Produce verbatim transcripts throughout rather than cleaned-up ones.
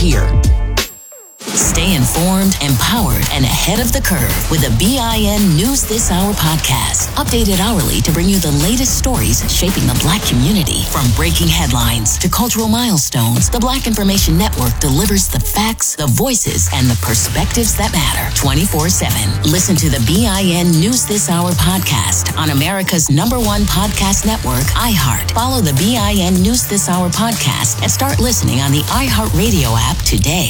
here. Stay informed, empowered, and ahead of the curve with the B I N News This Hour podcast. Updated hourly to bring you the latest stories shaping the Black community. From breaking headlines to cultural milestones, the Black Information Network delivers the facts, the voices, and the perspectives that matter twenty-four seven. Listen to the B I N News This Hour podcast on America's number one podcast network, iHeart. Follow the B I N News This Hour podcast and start listening on the iHeartRadio app today.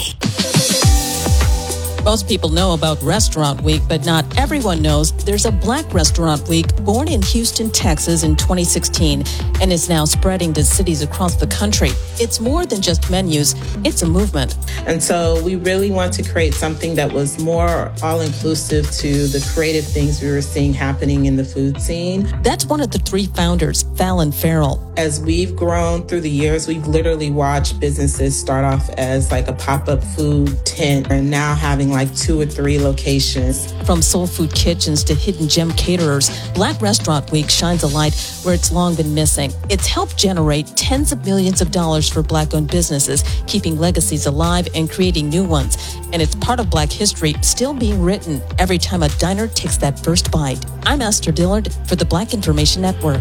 Most people know about Restaurant Week, but not everyone knows there's a Black Restaurant Week born in Houston, Texas in twenty sixteen and is now spreading to cities across the country. It's more than just menus, it's a movement. And so we really want to create something that was more all-inclusive to the creative things we were seeing happening in the food scene. That's one of the three founders, Fallon Farrell. As we've grown through the years, we've literally watched businesses start off as like a pop-up food tent and now having like two or three locations. From soul food kitchens to hidden gem caterers, Black Restaurant Week shines a light where it's long been missing. It's helped generate tens of millions of dollars for Black-owned businesses, keeping legacies alive and creating new ones. And it's part of Black history still being written every time a diner takes that first bite. I'm Esther Dillard for the Black Information Network.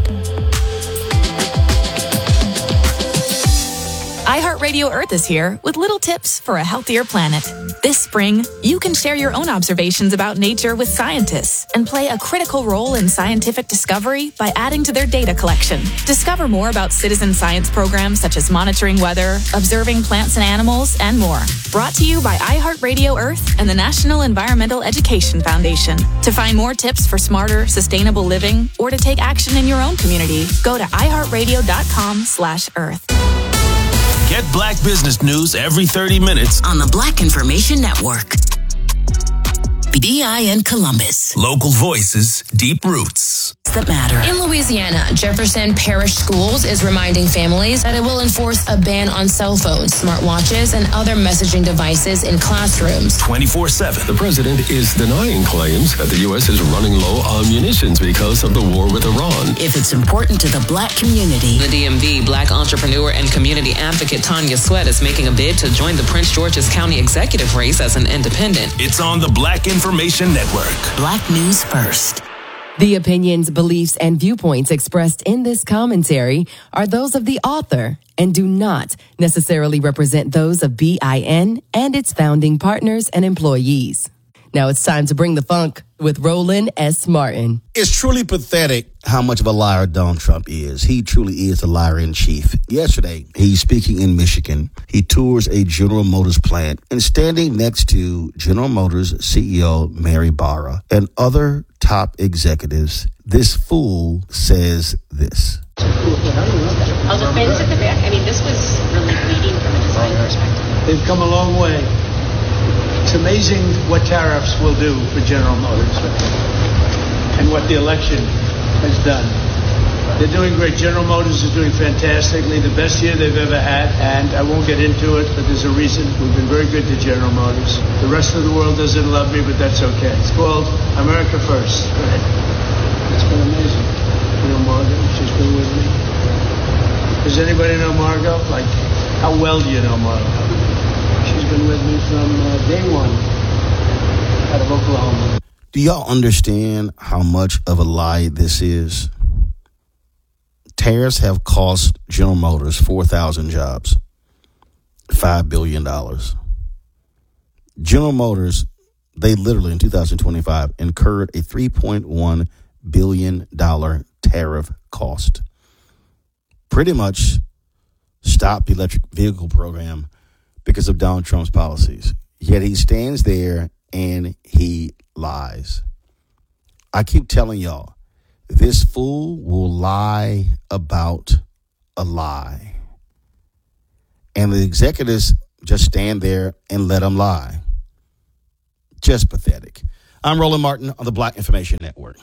iHeartRadio Earth is here with little tips for a healthier planet. This spring, you can share your own observations about nature with scientists and play a critical role in scientific discovery by adding to their data collection. Discover more about citizen science programs such as monitoring weather, observing plants and animals, and more. Brought to you by iHeartRadio Earth and the National Environmental Education Foundation. To find more tips for smarter, sustainable living or to take action in your own community, go to iHeartRadio.com slash Earth. Get Black business news every thirty minutes on the Black Information Network. B I N Columbus. Local voices, deep roots that matter. In Louisiana, Jefferson Parish Schools is reminding families that it will enforce a ban on cell phones, smartwatches, and other messaging devices in classrooms. twenty-four seven. The president is denying claims that the U S is running low on munitions because of the war with Iran. If it's important to the Black community. The D M V Black entrepreneur and community advocate Tanya Sweat is making a bid to join the Prince George's County executive race as an independent. It's on the Black Information Network. Black News First. The opinions, beliefs, and viewpoints expressed in this commentary are those of the author and do not necessarily represent those of B I N and its founding partners and employees. Now it's time to bring the funk with Roland S. Martin. It's truly pathetic how much of a liar Donald Trump is. He truly is a liar in chief. Yesterday, he's speaking in Michigan. He tours a General Motors plant and standing next to General Motors C E O Mary Barra and other top executives, this fool says this. Oh, the fence at the back. I mean, this was really leading from a design perspective. They've come a long way. It's amazing what tariffs will do for General Motors and what the election has done. They're doing great. General Motors is doing fantastically, the best year they've ever had, and I won't get into it, but there's a reason. We've been very good to General Motors. The rest of the world doesn't love me, but that's okay. It's called America First. Go ahead. It's been amazing. You know Margot, she's been with me. Does anybody know Margot? Like, how well do you know Margot? She's been with me from uh, day one out of Oklahoma. Do y'all understand how much of a lie this is? Tariffs have cost General Motors four thousand jobs, five billion dollars. General Motors, they literally in two thousand twenty-five incurred a three point one billion dollars tariff cost. Pretty much stopped the electric vehicle program because of Donald Trump's policies. Yet he stands there and he lies. I keep telling y'all, this fool will lie about a lie. And the executives just stand there and let him lie. Just pathetic. I'm Roland Martin on the Black Information Network.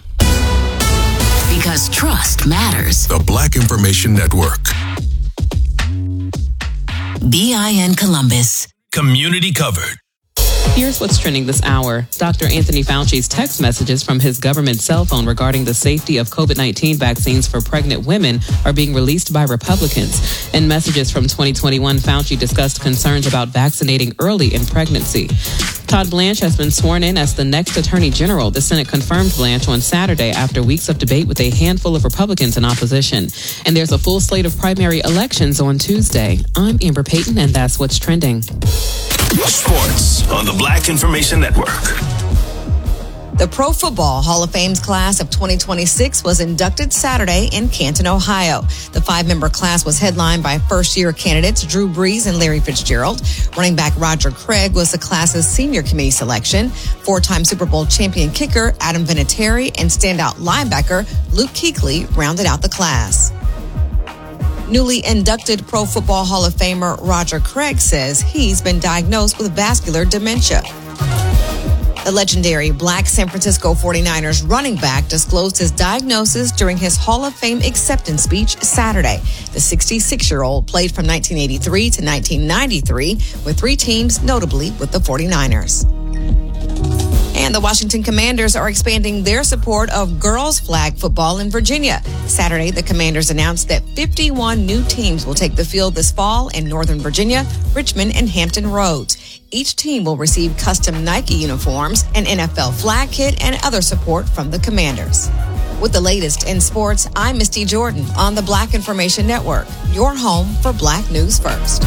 Because trust matters. The Black Information Network. B I N Columbus. Community covered. Here's what's trending this hour. Doctor Anthony Fauci's text messages from his government cell phone regarding the safety of COVID nineteen vaccines for pregnant women are being released by Republicans. In messages from twenty twenty-one, Fauci discussed concerns about vaccinating early in pregnancy. Todd Blanche has been sworn in as the next Attorney General. The Senate confirmed Blanche on Saturday after weeks of debate with a handful of Republicans in opposition. And there's a full slate of primary elections on Tuesday. I'm Amber Payton, and that's what's trending. Sports on the Black Information Network. The Pro Football Hall of Fame's class of twenty twenty-six was inducted Saturday in Canton, Ohio. The five-member class was headlined by first-year candidates Drew Brees and Larry Fitzgerald. Running back Roger Craig was the class's senior committee selection. Four-time Super Bowl champion kicker Adam Vinatieri and standout linebacker Luke Kuechly rounded out the class. Newly inducted Pro Football Hall of Famer Roger Craig says he's been diagnosed with vascular dementia. The legendary Black San Francisco forty-niners running back disclosed his diagnosis during his Hall of Fame acceptance speech Saturday. The sixty-six-year-old played from nineteen eighty-three to nineteen ninety-three with three teams, notably with the forty-niners. And the Washington Commanders are expanding their support of girls flag football in Virginia. Saturday, the Commanders announced that fifty-one new teams will take the field this fall in Northern Virginia, Richmond, and Hampton Roads. Each team will receive custom Nike uniforms, an N F L flag kit, and other support from the Commanders. With the latest in sports, I'm Misty Jordan on the Black Information Network, your home for Black News First.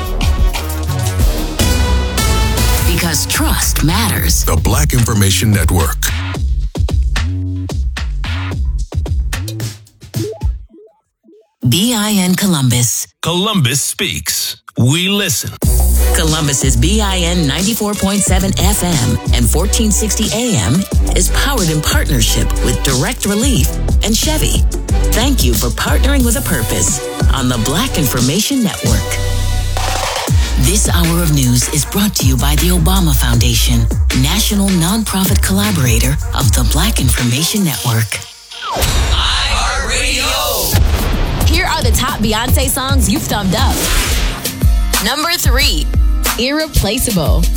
Because trust matters. The Black Information Network. B I N Columbus. Columbus speaks. We listen. Columbus's B I N ninety-four point seven F M and fourteen sixty A M is powered in partnership with Direct Relief and Chevy. Thank you for partnering with a purpose on the Black Information Network. This hour of news is brought to you by the Obama Foundation, national nonprofit collaborator of the Black Information Network. iHeartRadio. Here are the top Beyonce songs you've thumbed up. Number three, Irreplaceable.